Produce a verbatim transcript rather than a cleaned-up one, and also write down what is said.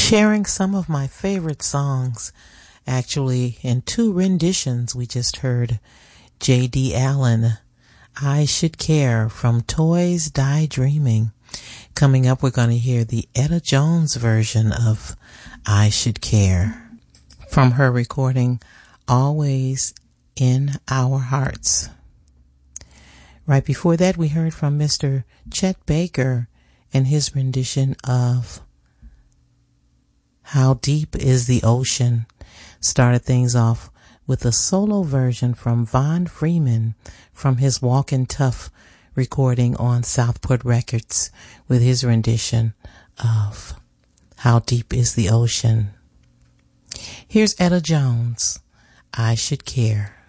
sharing some of my favorite songs. Actually, in two renditions, we just heard J D. Allen, I Should Care, from Toys Die Dreaming. Coming up, we're going to hear the Etta Jones version of I Should Care from her recording Always in Our Hearts. Right before that, we heard from Mister Chet Baker and his rendition of How Deep is the Ocean. Started things off with a solo version from Von Freeman from his Walkin' Tough recording on Southport Records with his rendition of How Deep is the Ocean. Here's Etta Jones, I Should Care.